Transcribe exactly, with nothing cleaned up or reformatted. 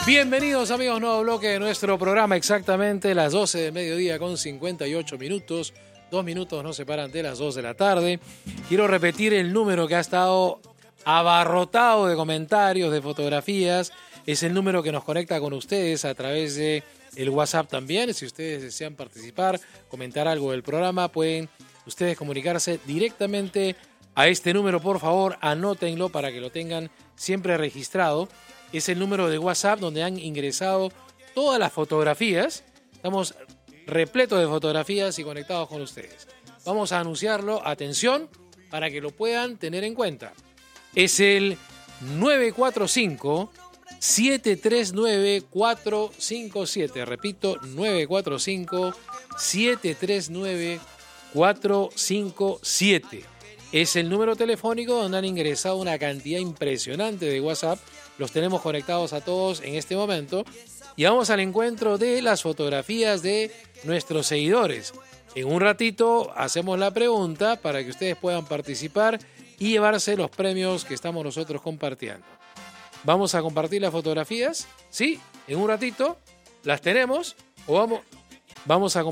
Bienvenidos amigos, nuevo bloque de nuestro programa, exactamente las doce del mediodía con cincuenta y ocho minutos. Dos minutos nos separan de las dos de la tarde. Quiero repetir el número que ha estado abarrotado de comentarios, de fotografías. Es el número que nos conecta con ustedes a través de el WhatsApp también. Si ustedes desean participar, comentar algo del programa, pueden ustedes comunicarse directamente a este número. Por favor, anótenlo para que lo tengan siempre registrado. Es el número de WhatsApp donde han ingresado todas las fotografías. Estamos repletos de fotografías y conectados con ustedes. Vamos a anunciarlo, atención, para que lo puedan tener en cuenta. Es el nueve cuatro cinco, siete tres nueve, cuatro cinco siete. Repito, nueve cuatro cinco, siete tres nueve, cuatro cinco siete. Es el número telefónico donde han ingresado una cantidad impresionante de WhatsApp. Los tenemos conectados a todos en este momento. Y vamos al encuentro de las fotografías de nuestros seguidores. En un ratito hacemos la pregunta para que ustedes puedan participar y llevarse los premios que estamos nosotros compartiendo. ¿Vamos a compartir las fotografías? Sí, en un ratito las tenemos. O vamos, vamos a